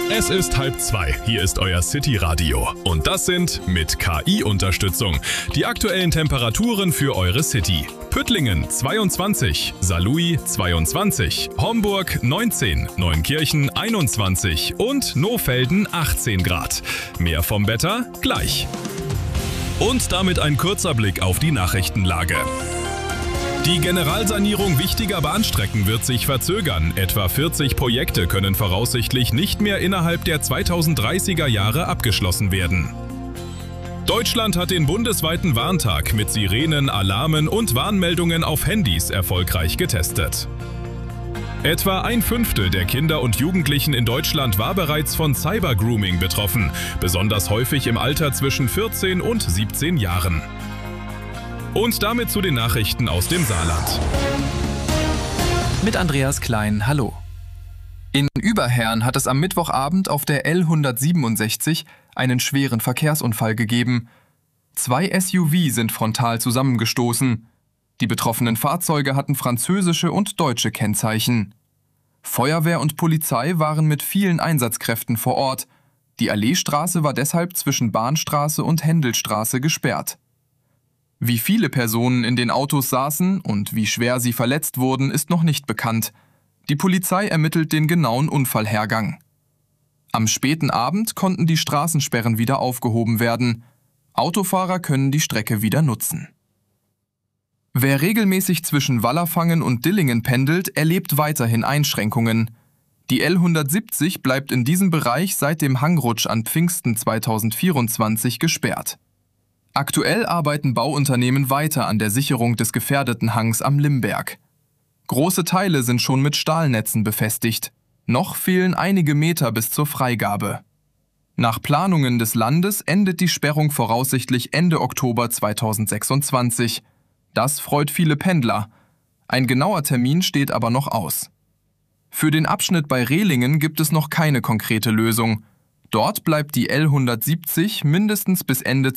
Es ist 1:30. Hier ist euer City-Radio. Und das sind mit KI-Unterstützung die aktuellen Temperaturen für eure City. Püttlingen 22, Saarlouis 22, Homburg 19, Neunkirchen 21 und Nohfelden 18 Grad. Mehr vom Wetter gleich. Und damit ein kurzer Blick auf die Nachrichtenlage. Die Generalsanierung wichtiger Bahnstrecken wird sich verzögern. Etwa 40 Projekte können voraussichtlich nicht mehr innerhalb der 2030er Jahre abgeschlossen werden. Deutschland hat den bundesweiten Warntag mit Sirenen, Alarmen und Warnmeldungen auf Handys erfolgreich getestet. Etwa 1/5 der Kinder und Jugendlichen in Deutschland war bereits von Cybergrooming betroffen, besonders häufig im Alter zwischen 14 und 17 Jahren. Und damit zu den Nachrichten aus dem Saarland. Mit Andreas Klein, hallo. In Überherrn hat es am Mittwochabend auf der L167 einen schweren Verkehrsunfall gegeben. 2 SUV sind frontal zusammengestoßen. Die betroffenen Fahrzeuge hatten französische und deutsche Kennzeichen. Feuerwehr und Polizei waren mit vielen Einsatzkräften vor Ort. Die Alleestraße war deshalb zwischen Bahnstraße und Händelstraße gesperrt. Wie viele Personen in den Autos saßen und wie schwer sie verletzt wurden, ist noch nicht bekannt. Die Polizei ermittelt den genauen Unfallhergang. Am späten Abend konnten die Straßensperren wieder aufgehoben werden. Autofahrer können die Strecke wieder nutzen. Wer regelmäßig zwischen Wallerfangen und Dillingen pendelt, erlebt weiterhin Einschränkungen. Die L170 bleibt in diesem Bereich seit dem Hangrutsch an Pfingsten 2024 gesperrt. Aktuell arbeiten Bauunternehmen weiter an der Sicherung des gefährdeten Hangs am Limberg. Große Teile sind schon mit Stahlnetzen befestigt. Noch fehlen einige Meter bis zur Freigabe. Nach Planungen des Landes endet die Sperrung voraussichtlich Ende Oktober 2026. Das freut viele Pendler. Ein genauer Termin steht aber noch aus. Für den Abschnitt bei Rehlingen gibt es noch keine konkrete Lösung. Dort bleibt die L170 mindestens bis Ende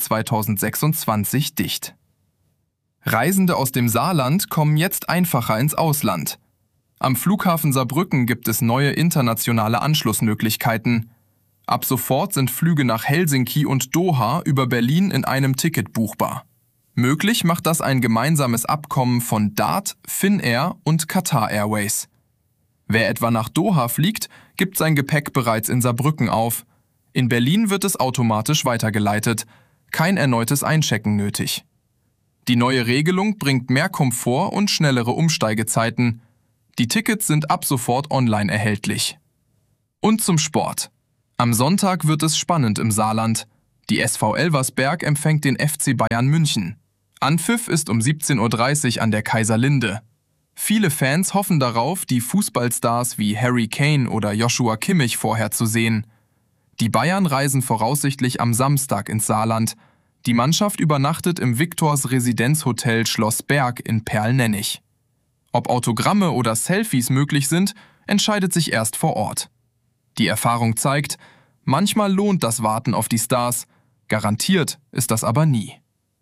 2026 dicht. Reisende aus dem Saarland kommen jetzt einfacher ins Ausland. Am Flughafen Saarbrücken gibt es neue internationale Anschlussmöglichkeiten. Ab sofort sind Flüge nach Helsinki und Doha über Berlin in einem Ticket buchbar. Möglich macht das ein gemeinsames Abkommen von DART, Finnair und Qatar Airways. Wer etwa nach Doha fliegt, gibt sein Gepäck bereits in Saarbrücken auf. In Berlin wird es automatisch weitergeleitet. Kein erneutes Einchecken nötig. Die neue Regelung bringt mehr Komfort und schnellere Umsteigezeiten. Die Tickets sind ab sofort online erhältlich. Und zum Sport. Am Sonntag wird es spannend im Saarland. Die SV Elversberg empfängt den FC Bayern München. Anpfiff ist um 17:30 Uhr an der Kaiserlinde. Viele Fans hoffen darauf, die Fußballstars wie Harry Kane oder Joshua Kimmich vorher zu sehen. Die Bayern reisen voraussichtlich am Samstag ins Saarland. Die Mannschaft übernachtet im Victors Residenzhotel Schloss Berg in Perlnennig. Ob Autogramme oder Selfies möglich sind, entscheidet sich erst vor Ort. Die Erfahrung zeigt, manchmal lohnt das Warten auf die Stars, garantiert ist das aber nie.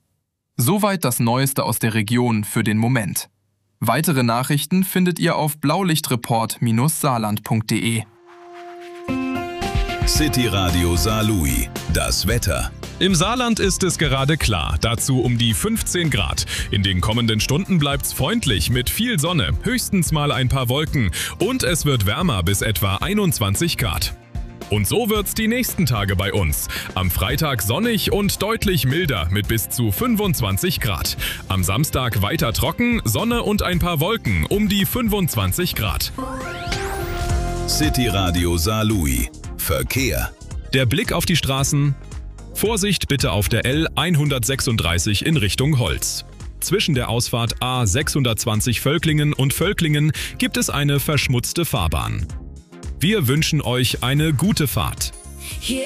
Soweit das Neueste aus der Region für den Moment. Weitere Nachrichten findet ihr auf blaulichtreport-saarland.de. City Radio Saarlouis. Das Wetter. Im Saarland ist es gerade klar, dazu um die 15 Grad. In den kommenden Stunden bleibt's freundlich mit viel Sonne, höchstens mal ein paar Wolken und es wird wärmer bis etwa 21 Grad. Und so wird's die nächsten Tage bei uns. Am Freitag sonnig und deutlich milder mit bis zu 25 Grad. Am Samstag weiter trocken, Sonne und ein paar Wolken um die 25 Grad. City Radio Saarlouis. Verkehr. Der Blick auf die Straßen. Vorsicht bitte auf der L136 in Richtung Holz. Zwischen der Ausfahrt A620 Völklingen und Völklingen gibt es eine verschmutzte Fahrbahn. Wir wünschen euch eine gute Fahrt.